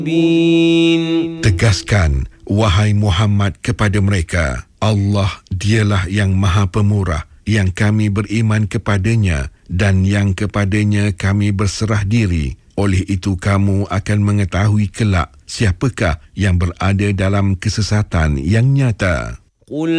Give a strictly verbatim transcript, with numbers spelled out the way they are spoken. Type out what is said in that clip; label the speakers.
Speaker 1: Tegaskan, wahai Muhammad, kepada mereka, Allah dialah yang Maha Pemurah, yang kami beriman kepadanya dan yang kepadanya kami berserah diri. Oleh itu kamu akan mengetahui kelak siapakah yang berada dalam kesesatan yang nyata.